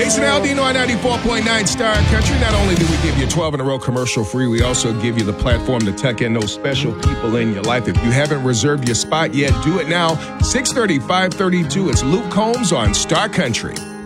Jason Aldean on 94.9 Star Country. Not only do we give you 12 in a row commercial free, we also give you the platform to tuck in those special people in your life. If you haven't reserved your spot yet, do it now. 6:30, 5:32. It's Luke Combs on Star Country.